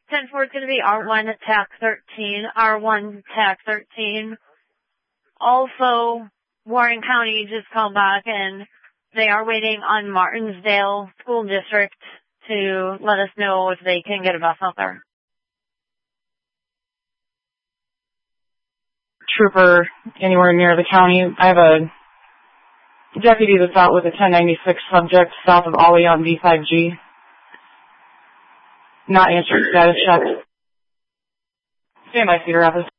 10-4 is going to be R1 TAC 13, R1 TAC 13. Also, Warren County just called back and they are waiting on Martinsdale School District to let us know if they can get a bus out there. Trooper anywhere near the county. I have a deputy that's out with a 1096 subject south of Ollie on D5G. Not answering status check. Stand by, Cedar Rapids.